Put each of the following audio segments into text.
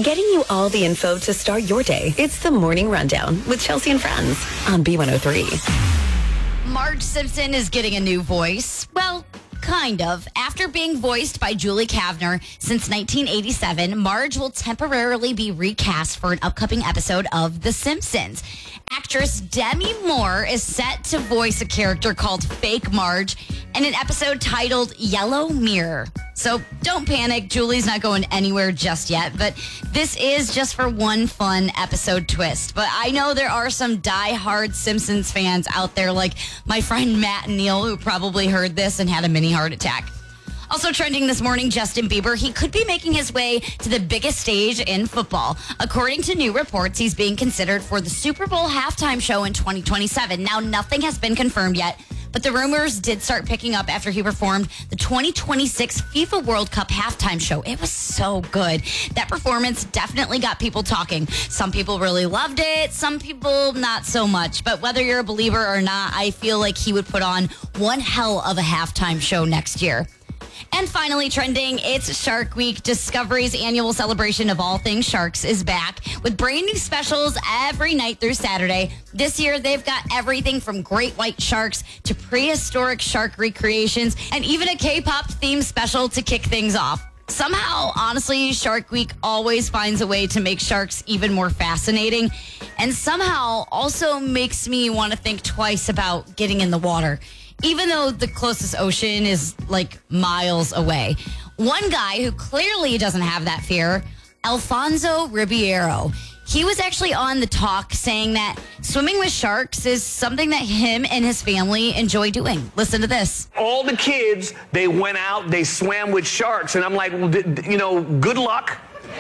Getting you all the info to start your day. It's the Morning Rundown with Chelsea and Friends on B103. Marge Simpson is getting a new voice. Well, kind of. After being voiced by Julie Kavner since 1987, Marge will temporarily be recast for an upcoming episode of The Simpsons. Actress Demi Moore is set to voice a character called Fake Marge in an episode titled Yellow Mirror. So don't panic, Julie's not going anywhere just yet, but this is just for one fun episode twist. But I know there are some die-hard Simpsons fans out there like my friend Matt and Neil who probably heard this and had a mini heart attack. Also trending this morning, Justin Bieber. He could be making his way to the biggest stage in football. According to new reports, he's being considered for the Super Bowl halftime show in 2027. Now, nothing has been confirmed yet, but the rumors did start picking up after he performed the 2026 FIFA World Cup halftime show. It was so good. That performance definitely got people talking. Some people really loved it, some people not so much. But whether you're a believer or not, I feel like he would put on one hell of a halftime show next year. And finally trending, it's Shark Week. Discovery's annual celebration of all things sharks is back with brand new specials every night through Saturday. This year, they've got everything from great white sharks to prehistoric shark recreations and even a K-pop themed special to kick things off. Somehow, honestly, Shark Week always finds a way to make sharks even more fascinating and somehow also makes me want to think twice about getting in the water, even though the closest ocean is like miles away. One guy who clearly doesn't have that fear, Alfonso Ribeiro. He was actually on The Talk saying that swimming with sharks is something that him and his family enjoy doing. Listen to this. All the kids, they went out, they swam with sharks, and I'm like, well, good luck.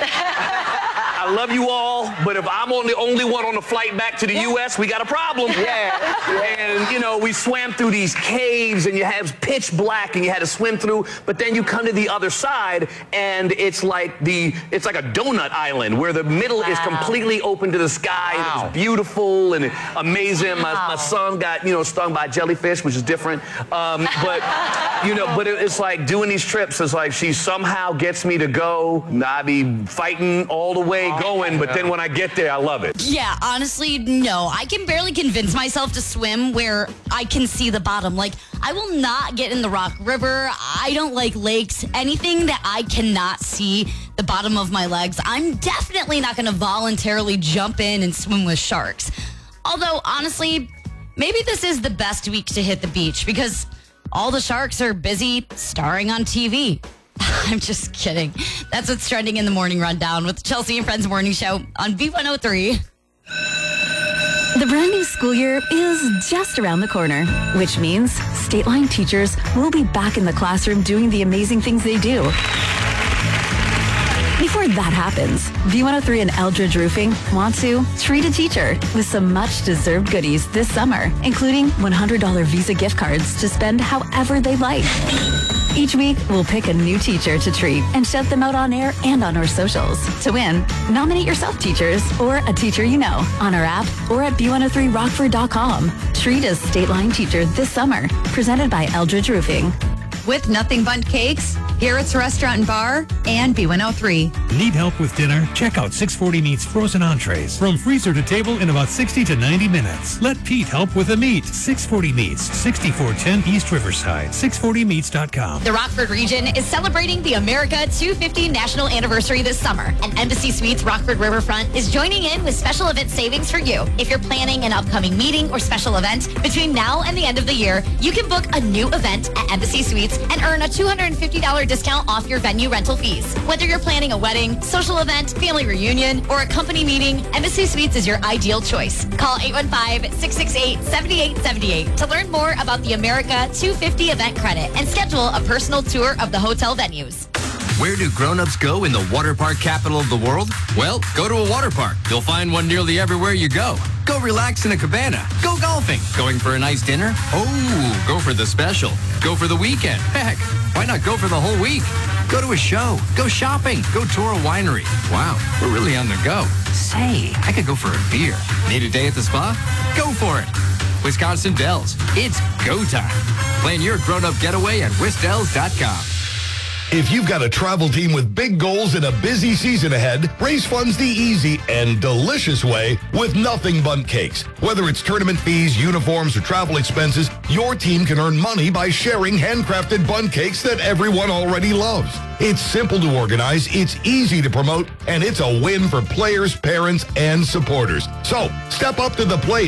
I love you all, but if I'm the only one on the flight back to the U.S., we got a problem. And, we swam through these caves, and you have pitch black, and you had to swim through, but then you come to the other side, and it's like a donut island where the middle is completely open to the sky. Wow. It's beautiful and amazing. My son got, stung by a jellyfish, which is different. But it's like doing these trips, it's like she somehow gets me to go. I be fighting all the way going, but then when I get there, I love it. Yeah, honestly, no. I can barely convince myself to swim where I can see the bottom. Like, I will not get in the Rock River. I don't like lakes. Anything that I cannot see the bottom of my legs, I'm definitely not going to voluntarily jump in and swim with sharks. Although, honestly, maybe this is the best week to hit the beach because all the sharks are busy starring on TV. I'm just kidding. That's what's trending in the Morning Rundown with Chelsea and Friends Morning Show on B103. The brand new school year is just around the corner, which means State Line teachers will be back in the classroom doing the amazing things they do. Before that happens, B103 and Eldridge Roofing want to treat a teacher with some much-deserved goodies this summer, including $100 Visa gift cards to spend however they like. Each week, we'll pick a new teacher to treat and shout them out on air and on our socials. To win, nominate yourself, teachers, or a teacher you know on our app or at B103Rockford.com. Treat a State Line teacher this summer. Presented by Eldridge Roofing. With Nothing Bundt Cakes, Garrett's Restaurant and Bar, and B103. Need help with dinner? Check out 640 Meats frozen entrees. From freezer to table in about 60 to 90 minutes. Let Pete help with the meat. 640 Meats, 6410 East Riverside. 640meats.com. The Rockford region is celebrating the America 250 National Anniversary this summer, and Embassy Suites Rockford Riverfront is joining in with special event savings for you. If you're planning an upcoming meeting or special event between now and the end of the year, you can book a new event at Embassy Suites and earn a $250 discount off your venue rental fees. Whether you're planning a wedding, social event, family reunion, or a company meeting, Embassy Suites is your ideal choice. Call 815-668-7878 to learn more about the America 250 event credit and schedule a personal tour of the hotel venues. Where do grown-ups go in the water park capital of the world? Well, go to a water park. You'll find one nearly everywhere you go. Go relax in a cabana. Go golfing. Going for a nice dinner? Oh, go for the special. Go for the weekend. Heck, why not go for the whole week? Go to a show. Go shopping. Go tour a winery. Wow, we're really on the go. Say, I could go for a beer. Need a day at the spa? Go for it. Wisconsin Dells. It's go time. Plan your grown-up getaway at wisdells.com. If you've got a travel team with big goals and a busy season ahead, raise funds the easy and delicious way with Nothing Bundt Cakes. Whether it's tournament fees, uniforms, or travel expenses, your team can earn money by sharing handcrafted Bundt Cakes that everyone already loves. It's simple to organize, it's easy to promote, and it's a win for players, parents, and supporters. So, step up to the plate